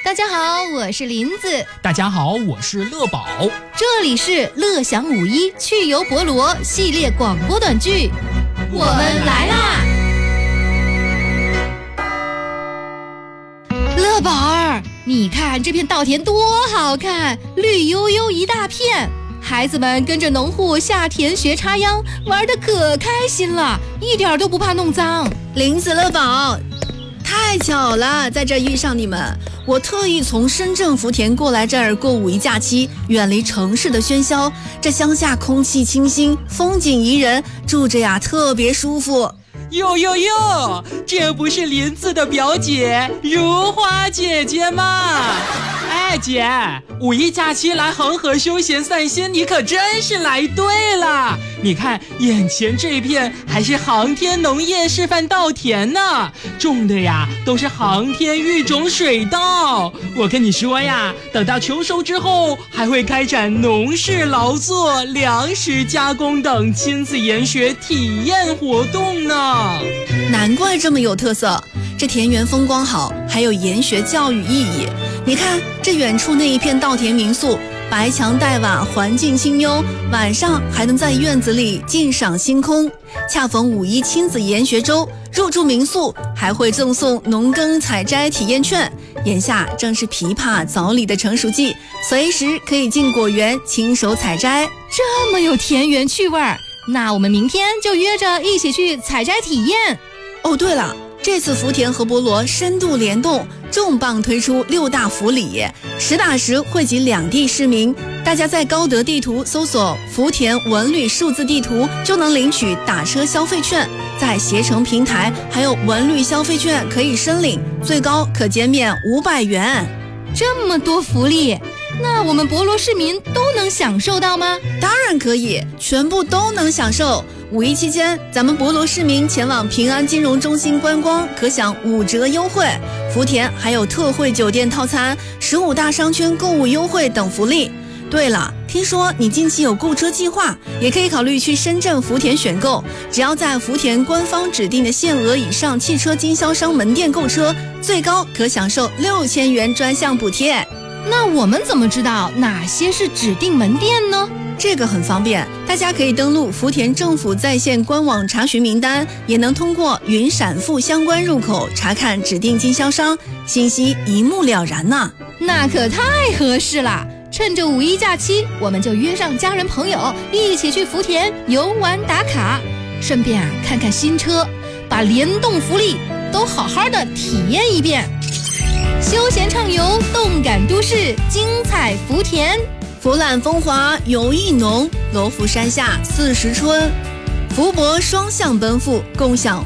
大家好，我是林子。 大家好，我是乐宝。 这里是乐享5·1趣游博罗系列广播短剧，我们来啦！乐宝儿，你看这片稻田多好看，绿油油一大片。孩子们跟着农户下田学插秧，玩得可开心了，一点都不怕弄脏。 林子、乐宝，太巧了，在这遇上你们。我特意从深圳福田过来这儿过5·1假期，远离城市的喧嚣。这乡下空气清新，风景宜人，住着呀特别舒服。 哟，这不是林子的表姐如花姐姐吗？哎，姐，5·1假期来恒河休闲散心，你可真是来对了。你看眼前这片还是航天农业示范稻田呢，种的呀都是航天育种水稻。我跟你说呀，等到秋收之后，还会开展农事劳作、粮食加工等亲子研学体验活动呢。 难怪这么有特色，这田园风光好，还有研学教育意义。你看这远处那一片稻田民宿，白墙黛瓦，环境清幽，晚上还能在院子里静赏星空。恰逢5·1亲子研学周，入住民宿还会赠送农耕采摘体验券。眼下正是枇杷枣李的成熟季，随时可以进果园亲手采摘。 这么有田园趣味儿，那我们明天就约着一起去采摘体验。 哦，对了，这次福田和博罗深度联动，重磅推出6大福利，实打实惠及两地市民。大家在高德地图搜索福田文旅数字地图，就能领取打车消费券，在携程平台还有文旅消费券可以申领，最高可减免500元。 这么多福利，那我们博罗市民都能享受到吗？ 当然可以，全部都能享受。5·1期间，咱们博罗市民前往平安金融中心观光，可享5折优惠。福田还有特惠酒店套餐、15大商圈购物优惠等福利。对了，听说你近期有购车计划，也可以考虑去深圳福田选购。只要在福田官方指定的限额以上汽车经销商门店购车，最高可享受6000元专项补贴。 那我们怎么知道哪些是指定门店呢？ 这个很方便，大家可以登录福田政府在线官网查询名单，也能通过云闪付相关入口查看指定经销商，信息一目了然呢。 那可太合适了！趁着5·1假期，我们就约上家人朋友一起去福田游玩打卡，顺便看看新车，把联动福利都好好的体验一遍。休闲畅游，动感都市，精彩福田。 俯览风华游艺浓，罗浮山下40春，福博双向奔赴，共享